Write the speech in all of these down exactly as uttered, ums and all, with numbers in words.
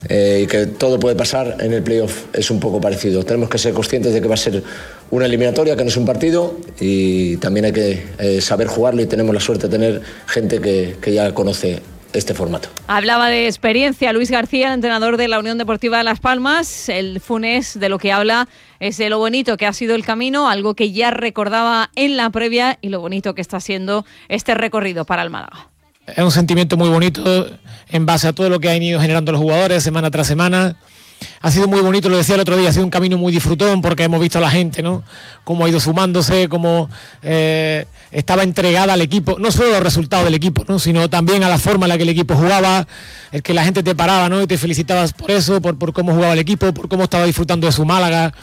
Eh, y que todo puede pasar en el playoff es un poco parecido. Tenemos que ser conscientes de que va a ser una eliminatoria, que no es un partido, y también hay que eh, saber jugarlo, y tenemos la suerte de tener gente que, que ya conoce este formato. Hablaba de experiencia Luis García, el entrenador de la Unión Deportiva de Las Palmas. El Funes de lo que habla es de lo bonito que ha sido el camino, algo que ya recordaba en la previa, y lo bonito que está siendo este recorrido para el Málaga. Es un sentimiento muy bonito en base a todo lo que han ido generando los jugadores semana tras semana. Ha sido muy bonito, lo decía el otro día, ha sido un camino muy disfrutón, porque hemos visto a la gente, ¿no?, cómo ha ido sumándose, cómo eh, estaba entregada al equipo, no solo a los resultados del equipo, ¿no?, sino también a la forma en la que el equipo jugaba, el que la gente te paraba, ¿no?, y te felicitabas por eso, por, por cómo jugaba el equipo, por cómo estaba disfrutando de su Málaga,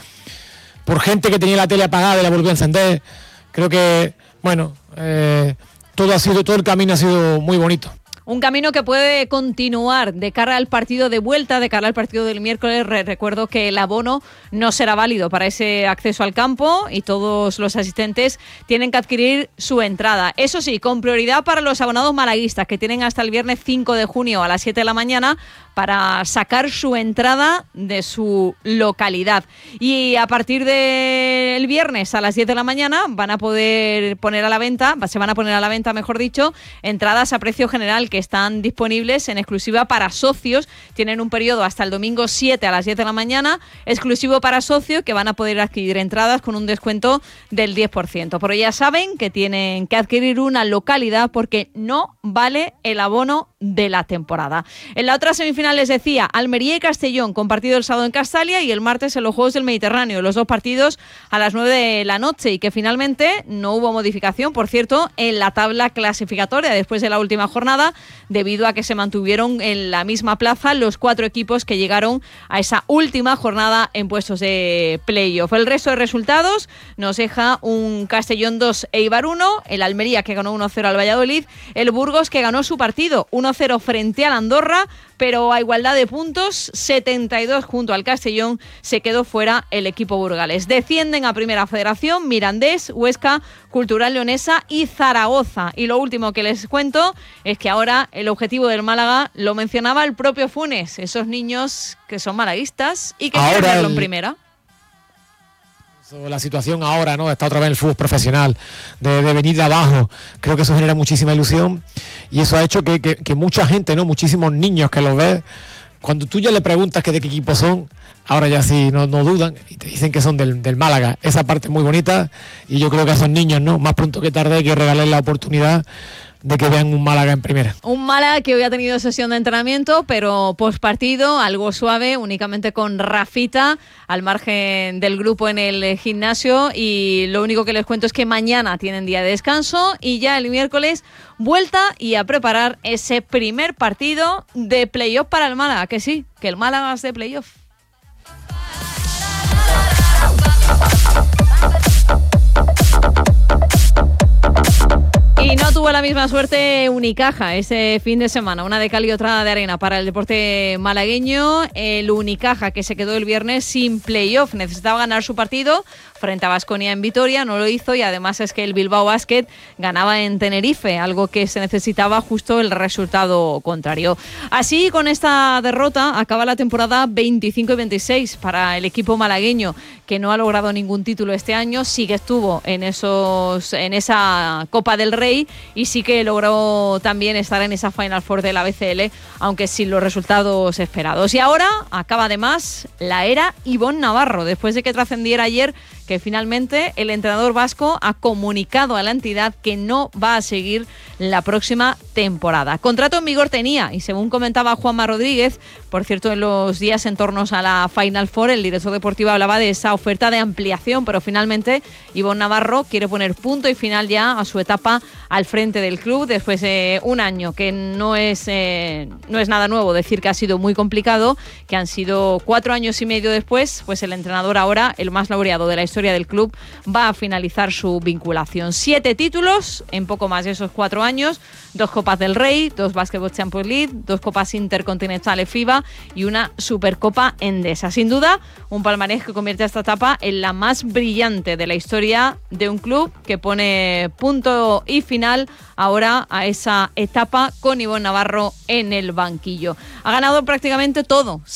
por gente que tenía la tele apagada y la volvió a encender. Creo que, bueno, eh, todo ha sido, todo el camino ha sido muy bonito. Un camino que puede continuar de cara al partido de vuelta, de cara al partido del miércoles. Recuerdo que el abono no será válido para ese acceso al campo y todos los asistentes tienen que adquirir su entrada. Eso sí, con prioridad para los abonados malaguistas, que tienen hasta el viernes cinco de junio a las siete de la mañana para sacar su entrada de su localidad. Y a partir del viernes a las diez de la mañana van a poder poner a la venta, se van a poner a la venta, mejor dicho, entradas a precio general que están disponibles en exclusiva para socios. Tienen un periodo hasta el domingo siete a las diez de la mañana, exclusivo para socios, que van a poder adquirir entradas con un descuento del diez por ciento. Pero ya saben que tienen que adquirir una localidad porque no vale el abono de la temporada. En la otra semifinal les decía, Almería y Castellón, con partido el sábado en Castalia y el martes en los Juegos del Mediterráneo, los dos partidos a las nueve de la noche, y que finalmente no hubo modificación, por cierto, en la tabla clasificatoria después de la última jornada, debido a que se mantuvieron en la misma plaza los cuatro equipos que llegaron a esa última jornada en puestos de playoff. El resto de resultados nos deja un Castellón dos, Eibar uno, el Almería que ganó uno cero al Valladolid, el Burgos que ganó su partido uno cero frente al Andorra, pero a igualdad de puntos, setenta y dos junto al Castellón, se quedó fuera el equipo burgalés. Descienden a Primera Federación Mirandés, Huesca, Cultural Leonesa y Zaragoza. Y lo último que les cuento es que ahora el objetivo del Málaga lo mencionaba el propio Funes, esos niños que son malaguistas y que quieren verlo en primera. La situación ahora, ¿no?, está otra vez en el fútbol profesional, de, de venir de abajo. Creo que eso genera muchísima ilusión, y eso ha hecho que, que, que mucha gente, ¿no?, muchísimos niños que los ves, cuando tú ya le preguntas que de qué equipo son, ahora ya sí no, no dudan y te dicen que son del, del Málaga. Esa parte es muy bonita, y yo creo que a esos niños, ¿no?, más pronto que tarde hay que regalarles la oportunidad de que vean un Málaga en primera. Un Málaga que hoy ha tenido sesión de entrenamiento, pero post partido algo suave, únicamente con Rafita al margen del grupo en el gimnasio, y lo único que les cuento es que mañana tienen día de descanso y ya el miércoles vuelta y a preparar ese primer partido de playoff para el Málaga, que sí, que el Málaga es de playoff. Y no tuvo la misma suerte Unicaja ese fin de semana, una de cal y otra de arena para el deporte malagueño. El Unicaja, que se quedó el viernes sin playoff, necesitaba ganar su partido frente a Baskonia en Vitoria, no lo hizo, y además es que el Bilbao Basket ganaba en Tenerife, algo que se necesitaba, justo el resultado contrario. Así, con esta derrota acaba la temporada veinticinco y veintiséis para el equipo malagueño, que no ha logrado ningún título este año. Sí que estuvo en esos en esa Copa del Rey y sí que logró también estar en esa Final Four de la B C L, aunque sin los resultados esperados. Y ahora acaba además la era Ivonne Navarro, después de que trascendiera ayer que finalmente el entrenador vasco ha comunicado a la entidad que no va a seguir la próxima temporada. Contrato en vigor tenía, y según comentaba Juanma Rodríguez, por cierto, en los días en torno a la Final Four, el director deportivo hablaba de esa oferta de ampliación, pero finalmente Ivonne Navarro quiere poner punto y final ya a su etapa al frente del club, después de un año que no es, eh, no es nada nuevo decir que ha sido muy complicado, que han sido cuatro años y medio después, pues el entrenador ahora, el más laureado de la historia del club, va a finalizar su vinculación. Siete títulos en poco más de esos cuatro años, dos Copas del Rey, dos Basketball Champions League, dos Copas Intercontinentales FIBA y una Supercopa Endesa. Sin duda, un palmarés que convierte a esta etapa en la más brillante de la historia de un club, que pone punto y final ahora a esa etapa con Ivonne Navarro en el banquillo. Ha ganado prácticamente todo.